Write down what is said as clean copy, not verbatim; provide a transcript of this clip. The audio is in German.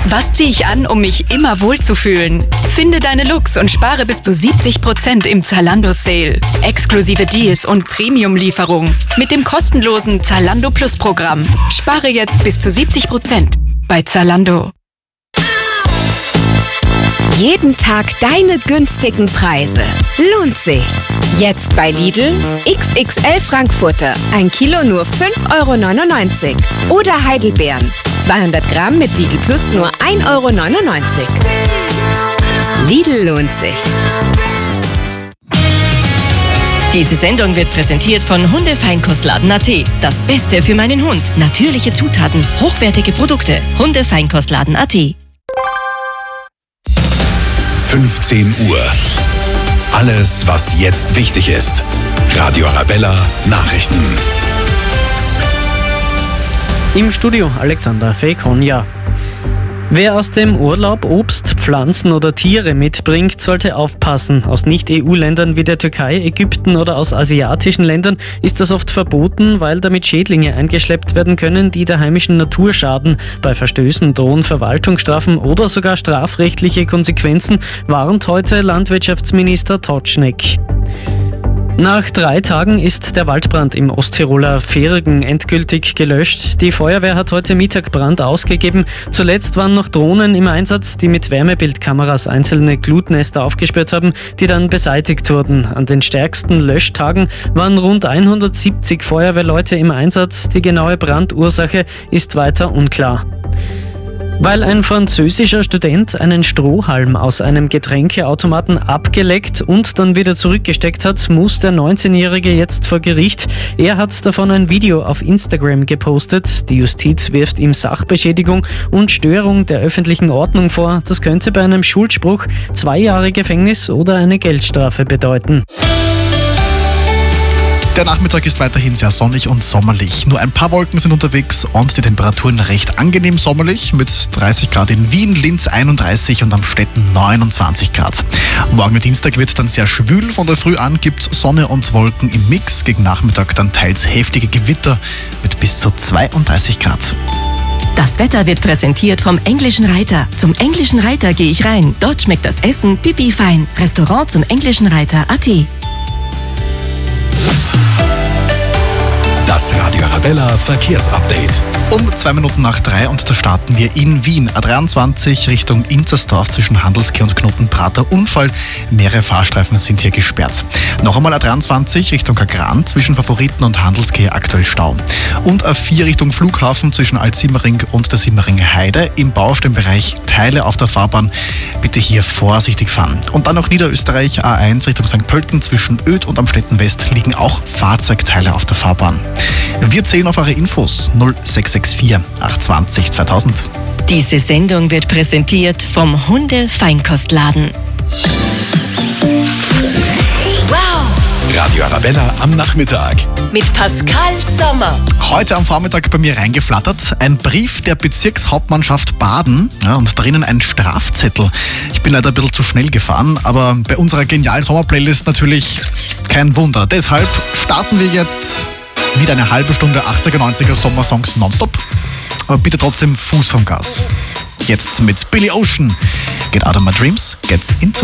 Was ziehe ich an, um mich immer wohlzufühlen? Finde deine Looks und spare bis zu 70% im Zalando Sale. Exklusive Deals und Premium-Lieferung mit dem kostenlosen Zalando Plus Programm. Spare jetzt bis zu 70% bei Zalando. Jeden Tag deine günstigen Preise. Lohnt sich. Jetzt bei Lidl XXL Frankfurter. 1 Kilo nur 5,99 €. Oder Heidelbeeren. 200 Gramm mit Lidl Plus nur 1,99 €. Lidl lohnt sich. Diese Sendung wird präsentiert von Hundefeinkostladen.at. Das Beste für meinen Hund. Natürliche Zutaten, hochwertige Produkte. Hundefeinkostladen.at. 15 Uhr. Alles, was jetzt wichtig ist. Radio Arabella Nachrichten. Im Studio Alexander Fekonja. Wer aus dem Urlaub Obst, Pflanzen oder Tiere mitbringt, sollte aufpassen. Aus Nicht-EU-Ländern wie der Türkei, Ägypten oder aus asiatischen Ländern ist das oft verboten, weil damit Schädlinge eingeschleppt werden können, die der heimischen Natur schaden. Bei Verstößen drohen Verwaltungsstrafen oder sogar strafrechtliche Konsequenzen, warnt heute Landwirtschaftsminister Totschnig. Nach 3 Tagen ist der Waldbrand im Osttiroler Vergen endgültig gelöscht. Die Feuerwehr hat heute Mittag Brand ausgegeben. Zuletzt waren noch Drohnen im Einsatz, die mit Wärmebildkameras einzelne Glutnester aufgespürt haben, die dann beseitigt wurden. An den stärksten Löschtagen waren rund 170 Feuerwehrleute im Einsatz. Die genaue Brandursache ist weiter unklar. Weil ein französischer Student einen Strohhalm aus einem Getränkeautomaten abgeleckt und dann wieder zurückgesteckt hat, muss der 19-Jährige jetzt vor Gericht. Er hat davon ein Video auf Instagram gepostet. Die Justiz wirft ihm Sachbeschädigung und Störung der öffentlichen Ordnung vor. Das könnte bei einem Schuldspruch 2 Jahre Gefängnis oder eine Geldstrafe bedeuten. Der Nachmittag ist weiterhin sehr sonnig und sommerlich. Nur ein paar Wolken sind unterwegs und die Temperaturen recht angenehm sommerlich mit 30 Grad in Wien, Linz 31 und am Städten 29 Grad. Morgen Dienstag wird dann sehr schwül. Von der Früh an gibt Sonne und Wolken im Mix. Gegen Nachmittag dann teils heftige Gewitter mit bis zu 32 Grad. Das Wetter wird präsentiert vom Englischen Reiter. Zum Englischen Reiter gehe ich rein. Dort schmeckt das Essen pipi fein. Restaurant zum Englischen Reiter.at. Das Radio Arabella Verkehrsupdate. Um 2 Minuten nach 3 und da starten wir in Wien. A23 Richtung Inzersdorf zwischen Handelskeh und Knotenprater. Unfall. Mehrere Fahrstreifen sind hier gesperrt. Noch einmal A23 Richtung Kagran zwischen Favoriten und Handelskeh aktuell Stau. Und A4 Richtung Flughafen zwischen Alt-Simmering und der Simmeringer Heide. Im Baustellenbereich Teile auf der Fahrbahn. Bitte hier vorsichtig fahren. Und dann noch Niederösterreich A1 Richtung St. Pölten zwischen Öd und Amstetten West liegen auch Fahrzeugteile auf der Fahrbahn. Wir zählen auf eure Infos 0664 820 2000. Diese Sendung wird präsentiert vom Hunde-Feinkostladen. Wow! Radio Arabella am Nachmittag. Mit Pascal Sommer. Heute am Vormittag bei mir reingeflattert ein Brief der Bezirkshauptmannschaft Baden, ja, und drinnen ein Strafzettel. Ich bin leider ein bisschen zu schnell gefahren, aber bei unserer genialen Sommerplaylist natürlich kein Wunder. Deshalb starten wir jetzt wieder eine halbe Stunde 80er, 90er Sommersongs nonstop. Aber bitte trotzdem Fuß vom Gas. Jetzt mit Billy Ocean. Get out of my dreams, gets into